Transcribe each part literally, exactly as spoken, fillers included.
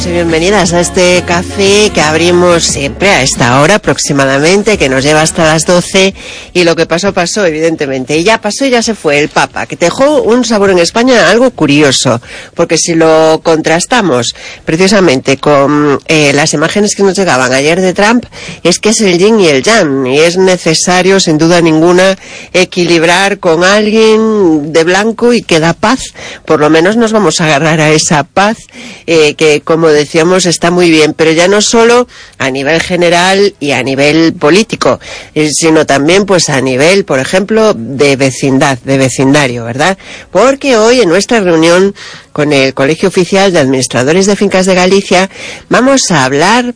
Bienvenidas a este café que abrimos siempre a esta hora aproximadamente, que nos lleva hasta las doce, y lo que pasó, pasó, evidentemente. Y ya pasó y ya se fue el Papa, que dejó un sabor en España algo curioso, porque si lo contrastamos precisamente con eh, las imágenes que nos llegaban ayer de Trump, es que es el yin y el yang, y es necesario, sin duda ninguna, equilibrar con alguien de blanco y que da paz. Por lo menos nos vamos a agarrar a esa paz, eh, que como decíamos está muy bien, pero ya no solo a nivel general y a nivel político, eh, sino también pues a nivel, por ejemplo, de vecindad, de vecindario, ¿verdad? Porque hoy en nuestra reunión con el Colegio Oficial de Administradores de Fincas de Galicia vamos a hablar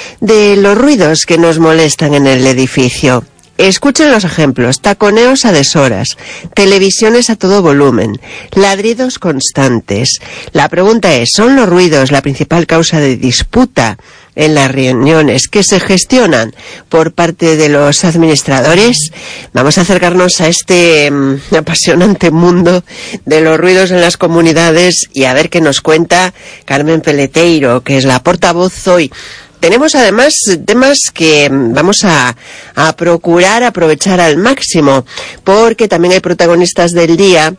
de los ruidos que nos molestan en el edificio. Escuchen los ejemplos: taconeos a deshoras, televisiones a todo volumen, ladridos constantes. La pregunta es, ¿son los ruidos la principal causa de disputa en las reuniones que se gestionan por parte de los administradores? Vamos a acercarnos a este um, apasionante mundo de los ruidos en las comunidades y a ver qué nos cuenta Carmen Peleteiro, que es la portavoz hoy. Tenemos además temas que vamos a, a procurar aprovechar al máximo, porque también hay protagonistas del día,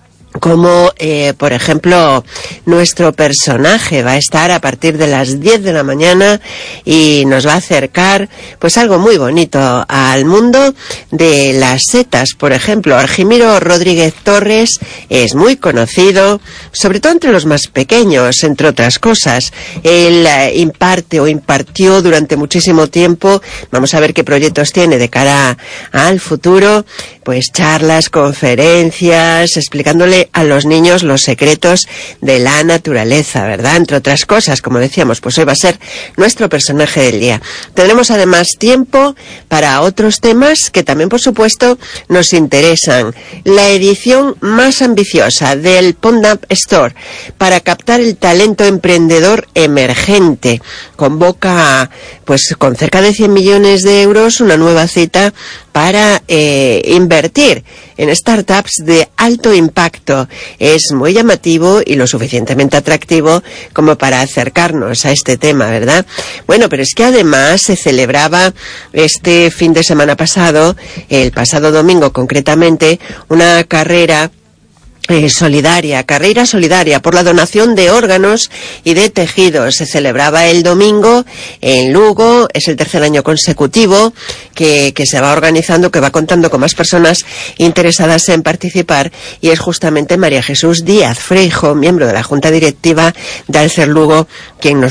como eh, por ejemplo nuestro personaje va a estar a partir de las diez de la mañana y nos va a acercar pues algo muy bonito al mundo de las setas. Por ejemplo, Argimiro Rodríguez Torres es muy conocido, sobre todo entre los más pequeños, entre otras cosas. Él eh, imparte o impartió durante muchísimo tiempo, vamos a ver qué proyectos tiene de cara al futuro, pues charlas, conferencias, explicándole a los niños los secretos de la naturaleza, ¿verdad? Entre otras cosas, como decíamos, pues hoy va a ser nuestro personaje del día. Tendremos además tiempo para otros temas que también, por supuesto, nos interesan. La edición más ambiciosa del Pondap Store para captar el talento emprendedor emergente. Convoca, pues con cerca de cien millones de euros, una nueva cita para eh, invertir en startups de alto impacto. Es muy llamativo y lo suficientemente atractivo como para acercarnos a este tema, ¿verdad? Bueno, pero es que además se celebraba este fin de semana pasado, el pasado domingo concretamente, una carrera Eh, solidaria, carrera solidaria por la donación de órganos y de tejidos. Se celebraba el domingo en Lugo, es el tercer año consecutivo que, que se va organizando, que va contando con más personas interesadas en participar, y es justamente María Jesús Díaz Freijo, miembro de la Junta Directiva de Alcer Lugo, quien nos